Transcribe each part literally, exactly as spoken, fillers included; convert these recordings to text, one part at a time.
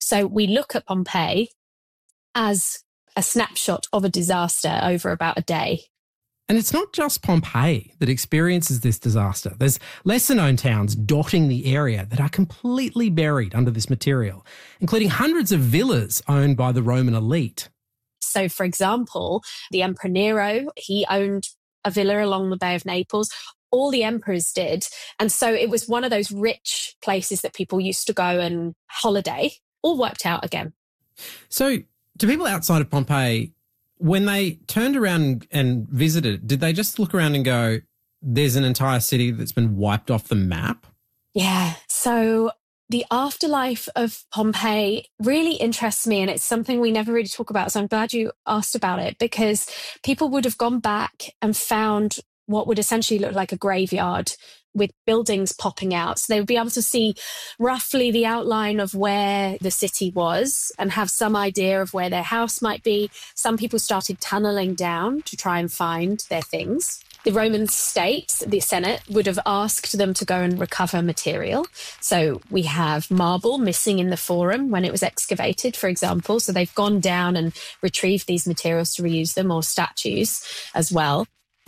So we look at Pompeii as a snapshot of a disaster over about a day. And it's not just Pompeii that experiences this disaster. There's lesser-known towns dotting the area that are completely buried under this material, including hundreds of villas owned by the Roman elite. So, for example, the Emperor Nero, he owned a villa along the Bay of Naples. All the emperors did. And so it was one of those rich places that people used to go and holiday, all wiped out again. So to people outside of Pompeii, when they turned around and visited, did they just look around and go, there's an entire city that's been wiped off the map? Yeah. So the afterlife of Pompeii really interests me, and it's something we never really talk about. So I'm glad you asked about it, because people would have gone back and found what would essentially look like a graveyard with buildings popping out. So they would be able to see roughly the outline of where the city was and have some idea of where their house might be. Some people started tunneling down to try and find their things. The Roman state, the Senate, would have asked them to go and recover material. So we have marble missing in the Forum when it was excavated, for example. So they've gone down and retrieved these materials to reuse them, or statues as well.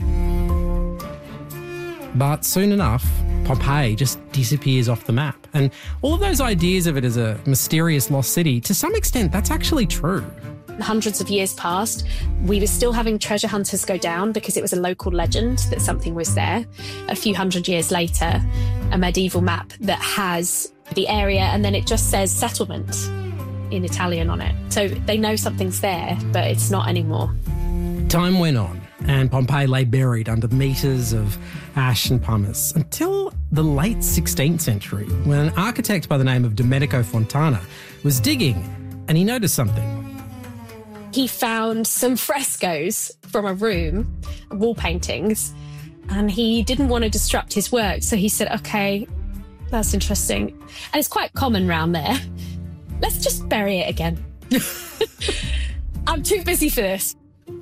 But soon enough, Pompeii just disappears off the map. And all of those ideas of it as a mysterious lost city, to some extent, that's actually true. Hundreds of years passed, we were still having treasure hunters go down because it was a local legend that something was there. A few hundred years later, a medieval map that has the area and then it just says settlement in Italian on it. So they know something's there, but it's not anymore. Time went on, and Pompeii lay buried under metres of ash and pumice until the late sixteenth century, when an architect by the name of Domenico Fontana was digging and he noticed something. He found some frescoes from a room, wall paintings, and he didn't want to disrupt his work. So he said, okay, that's interesting. And it's quite common round there. Let's just bury it again. I'm too busy for this.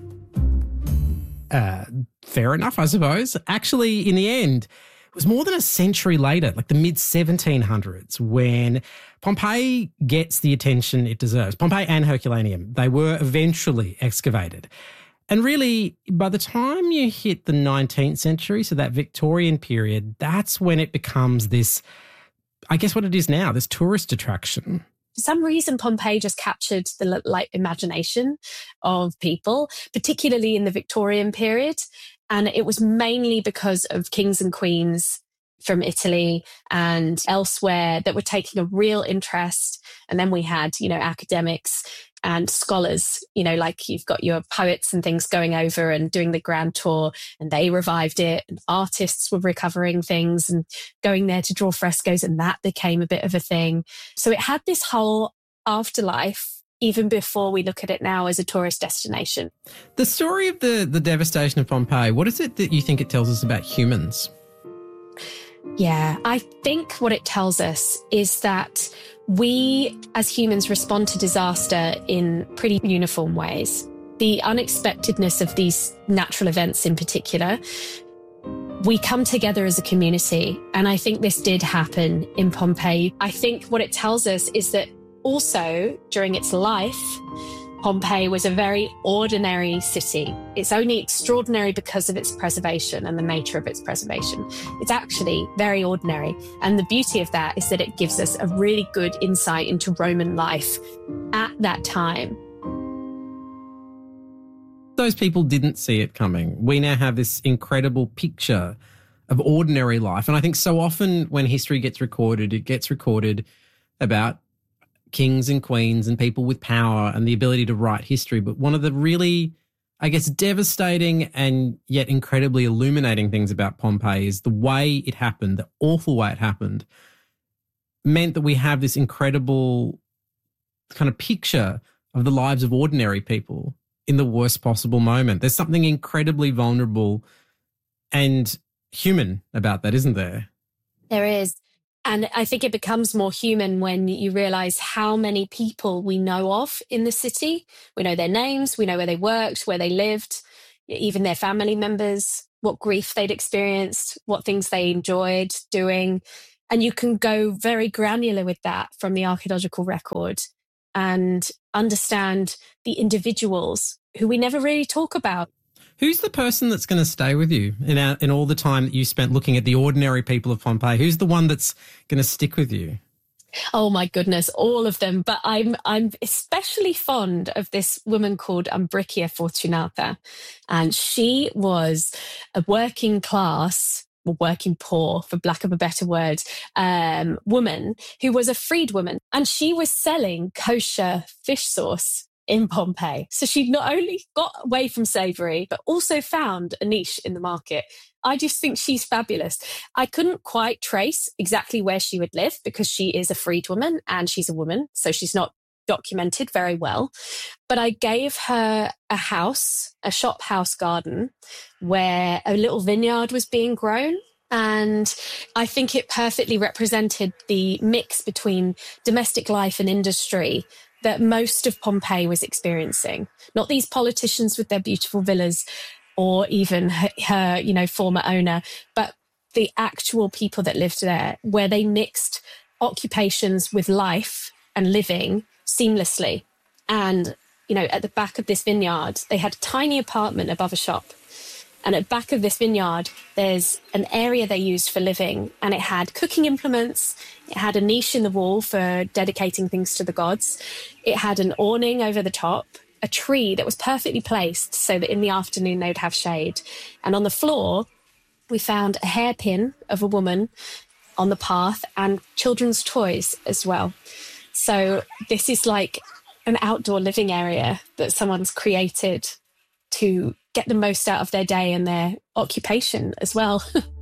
Uh, fair enough, I suppose. Actually, in the end, it was more than a century later, like the mid seventeen hundreds, when Pompeii gets the attention it deserves. Pompeii and Herculaneum, they were eventually excavated. And really, by the time you hit the nineteenth century, so that Victorian period, that's when it becomes this, I guess what it is now, this tourist attraction. For some reason, Pompeii just captured the like imagination of people, particularly in the Victorian period. And it was mainly because of kings and queens from Italy and elsewhere that were taking a real interest. And then we had, you know, academics and scholars, you know, like you've got your poets and things going over and doing the grand tour, and they revived it. And artists were recovering things and going there to draw frescoes, and that became a bit of a thing. So it had this whole afterlife even before we look at it now as a tourist destination. The story of the, the devastation of Pompeii, what is it that you think it tells us about humans? Yeah, I think what it tells us is that we as humans respond to disaster in pretty uniform ways. The unexpectedness of these natural events in particular, we come together as a community. And I think this did happen in Pompeii. I think what it tells us is that also during its life, Pompeii was a very ordinary city. It's only extraordinary because of its preservation and the nature of its preservation. It's actually very ordinary. And the beauty of that is that it gives us a really good insight into Roman life at that time. Those people didn't see it coming. We now have this incredible picture of ordinary life. And I think so often when history gets recorded, it gets recorded about kings and queens and people with power and the ability to write history. But one of the really, I guess, devastating and yet incredibly illuminating things about Pompeii is the way it happened, the awful way it happened, meant that we have this incredible kind of picture of the lives of ordinary people in the worst possible moment. There's something incredibly vulnerable and human about that, isn't there? There is. And I think it becomes more human when you realise how many people we know of in the city. We know their names, we know where they worked, where they lived, even their family members, what grief they'd experienced, what things they enjoyed doing. And you can go very granular with that from the archaeological record. and understand the individuals who we never really talk about. Who's the person that's going to stay with you in, our, in all the time that you spent looking at the ordinary people of Pompeii? Who's the one that's going to stick with you? Oh my goodness, all of them. But I'm I'm especially fond of this woman called Umbricia Fortunata. And she was a working class, or working poor, for lack of a better word, um, woman who was a freed woman. And she was selling kosher fish sauce in Pompeii. So she not only got away from slavery, but also found a niche in the market. I just think she's fabulous. I couldn't quite trace exactly where she would live because she is a freed woman and she's a woman, so she's not documented very well. But I gave her a house, a shop house garden, where a little vineyard was being grown. And I think it perfectly represented the mix between domestic life and industry that most of Pompeii was experiencing. Not these politicians with their beautiful villas, or even her, her, you know, former owner, but the actual people that lived there, where they mixed occupations with life and living seamlessly. And, you know, at the back of this vineyard, they had a tiny apartment above a shop. And at the back of this vineyard, there's an area they used for living, and it had cooking implements. It had a niche in the wall for dedicating things to the gods. It had an awning over the top, a tree that was perfectly placed so that in the afternoon they'd have shade. And on the floor, we found a hairpin of a woman on the path and children's toys as well. So this is like an outdoor living area that someone's created to get the most out of their day and their occupation as well.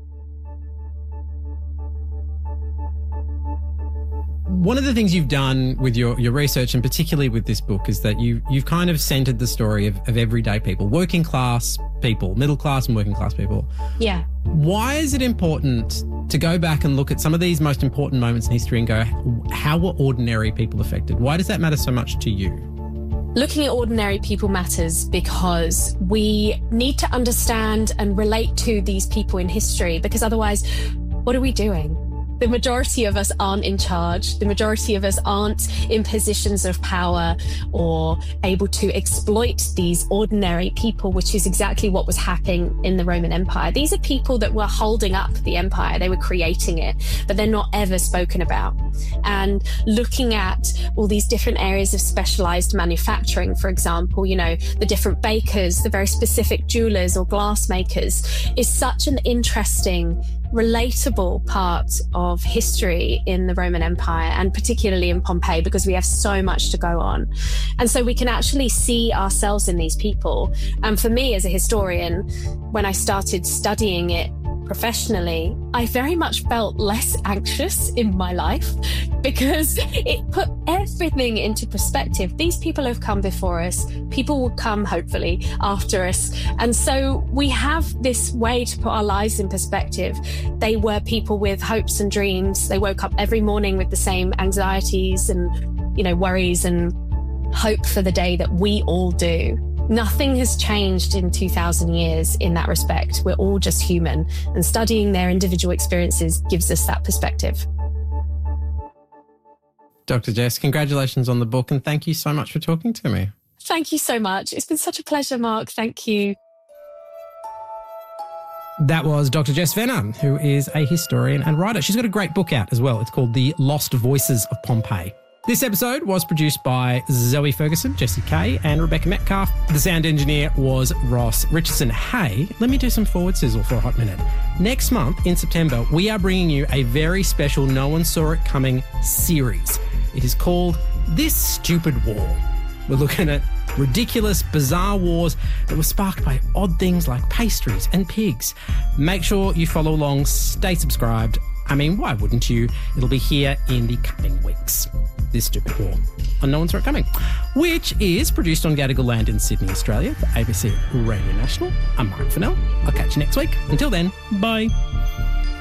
One of the things you've done with your, your research, and particularly with this book, is that you, you've kind of centered the story of, of everyday people, working class people, middle class and working class people. Yeah. Why is it important to go back and look at some of these most important moments in history and go, how were ordinary people affected? Why does that matter so much to you? Looking at ordinary people matters because we need to understand and relate to these people in history, because otherwise, what are we doing? The majority of us aren't in charge. The majority of us aren't in positions of power or able to exploit these ordinary people, which is exactly what was happening in the Roman Empire. These are people that were holding up the empire. They were creating it, but they're not ever spoken about. And looking at all these different areas of specialized manufacturing, for example, you know, the different bakers, the very specific jewelers or glassmakers, is such an interesting, relatable part of history in the Roman Empire, and particularly in Pompeii, because we have so much to go on. And so we can actually see ourselves in these people. And for me as a historian, when I started studying it professionally, I very much felt less anxious in my life because it put everything into perspective. These people have come before us. People will come, hopefully, after us. And so we have this way to put our lives in perspective. They were people with hopes and dreams. They woke up every morning with the same anxieties and, you know, worries and hope for the day that we all do. Nothing has changed in two thousand years in that respect. We're all just human, and studying their individual experiences gives us that perspective. Doctor Jess, congratulations on the book, and thank you so much for talking to me. Thank you so much. It's been such a pleasure, Mark. Thank you. That was Doctor Jess Venner, who is a historian and writer. She's got a great book out as well. It's called The Lost Voices of Pompeii. This episode was produced by Zoe Ferguson, Jesse Kay, and Rebecca Metcalf. The sound engineer was Ross Richardson. Hey, let me do some forward sizzle for a hot minute. Next month, in September, we are bringing you a very special No One Saw It Coming series. It is called This Stupid War. We're looking at ridiculous, bizarre wars that were sparked by odd things like pastries and pigs. Make sure you follow along, stay subscribed. I mean, why wouldn't you? It'll be here in the coming weeks. This Stupid War on No One Saw It Coming, which is produced on Gadigal land in Sydney, Australia for A B C Radio National. I'm Mark Fennell. I'll catch you next week. Until then, bye.